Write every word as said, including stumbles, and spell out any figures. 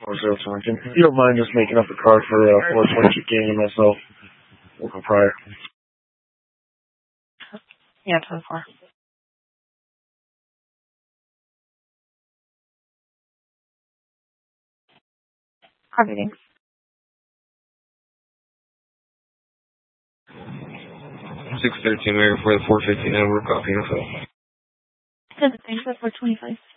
Or zero Taunton. If you don't mind just making up a card for uh, four twenty King and myself. Local prior. Yeah, ten four. Card reading. six thirteen Mary for the four fifty network, copy info. Thanks for four twenty-five.